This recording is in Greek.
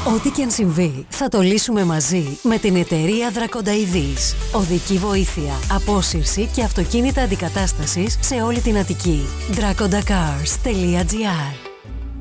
Ό,τι και αν συμβεί, θα το λύσουμε μαζί με την εταιρεία Δρακονταειδής. Οδική βοήθεια, απόσυρση και αυτοκίνητα αντικατάστασης σε όλη την Αττική. drakondacars.gr